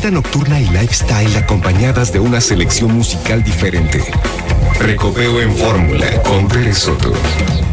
Vida nocturna y lifestyle acompañadas de una selección musical diferente. Recopeo en Fórmula con Pérez Soto.